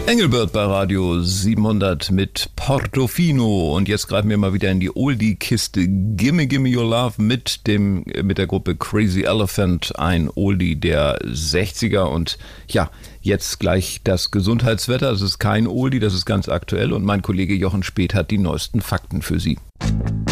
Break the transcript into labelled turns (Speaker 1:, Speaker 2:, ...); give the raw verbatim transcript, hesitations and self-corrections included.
Speaker 1: Engelbert bei Radio siebenhundert mit Portofino. Und jetzt greifen wir mal wieder in die Oldie-Kiste. Gimme Gimme Your Love mit dem mit der Gruppe Crazy Elephant. Ein Oldie der sechziger. Und ja, jetzt gleich das Gesundheitswetter. Das ist kein Oldie, das ist ganz aktuell. Und mein Kollege Jochen Speth hat die neuesten Fakten für Sie.